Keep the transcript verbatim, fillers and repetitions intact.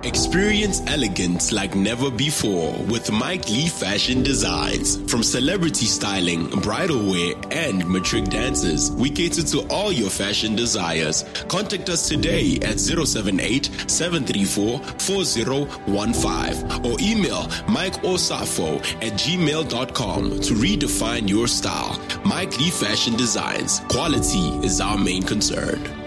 Experience elegance like never before with Mike Lee Fashion Designs. From celebrity styling, bridal wear, and matric dances, we cater to all your fashion desires. Contact us today at zero seven eight, seven three four, four zero one five or email mike osafo at gmail dot com to redefine your style. Mike Lee Fashion Designs. Quality is our main concern.